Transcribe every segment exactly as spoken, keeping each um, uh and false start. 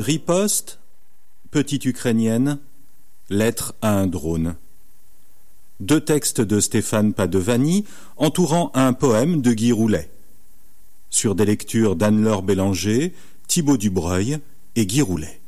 Riposte, petite ukrainienne, lettre à un drone. Deux textes de Stéphane Padovani entourant un poème de Guy Roulet. Sur des lectures d'Anne-Laure Bélanger, Thibaut Dubreuil et Guy Roulet.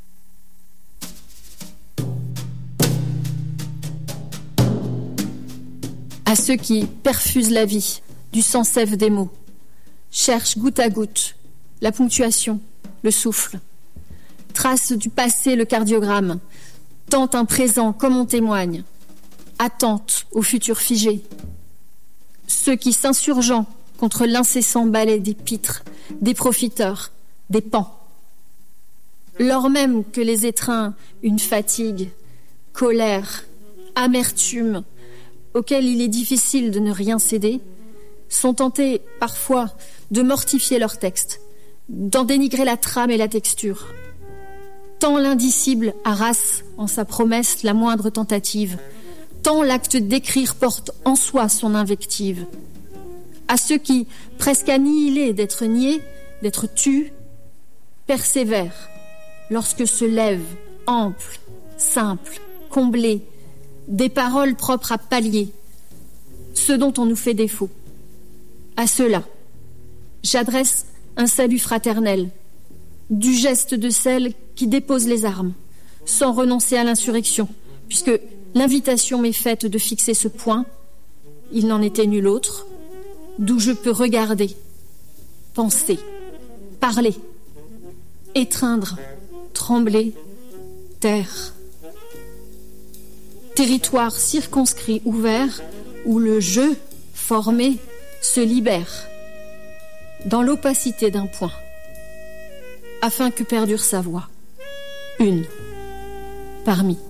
À ceux qui perfusent la vie du sang sève des mots, cherchent goutte à goutte la ponctuation, le souffle, tracent du passé le cardiogramme, tentent un présent comme on témoigne, attente au futur figé. Ceux qui s'insurgeant contre l'incessant balai des pitres, des profiteurs, des pans. Lors même que les étreint une fatigue, colère, amertume, auxquelles il est difficile de ne rien céder, sont tentés parfois de mortifier leur texte, d'en dénigrer la trame et la texture. Tant l'indicible harasse en sa promesse la moindre tentative, tant l'acte d'écrire porte en soi son invective. À ceux qui, presque annihilés d'être niés, d'être tus, persévèrent lorsque se lèvent, amples, simples, comblés, des paroles propres à pallier ce dont on nous fait défaut. À ceux-là, j'adresse un salut fraternel, du geste de celle qui dépose les armes, sans renoncer à l'insurrection, puisque l'invitation m'est faite de fixer ce point, il n'en était nul autre, d'où je peux regarder, penser, parler, étreindre, trembler, taire. Territoire circonscrit ouvert où le jeu formé se libère dans l'opacité d'un point, afin que perdure sa voix, une parmi